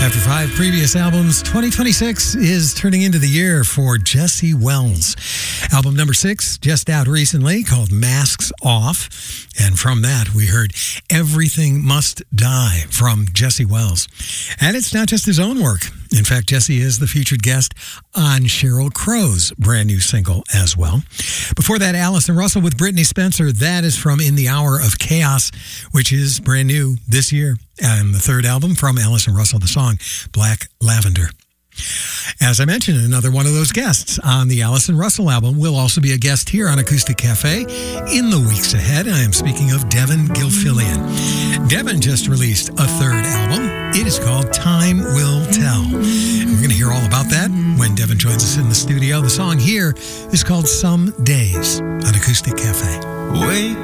After 5 previous albums, 2026 is turning into the year for Jesse Wells. Album number 6, just out recently, called Masks Off. And from that, we heard Everything Must Die from Jesse Wells. And it's not just his own work. In fact, Jesse is the featured guest on Sheryl Crow's brand new single as well. Before that, Allison Russell with Brittany Spencer. That is from In the Hour of Chaos, which is brand new this year. And the third album from Allison Russell, the song Black Lavender. As I mentioned, another one of those guests on the Allison Russell album will also be a guest here on Acoustic Cafe in the weeks ahead. I am speaking of Devin Gilfillian. Devin just released a third album. It is called Time Will Tell. And we're going to hear all about that when Devin joins us in the studio. The song here is called Some Days on Acoustic Cafe. Wait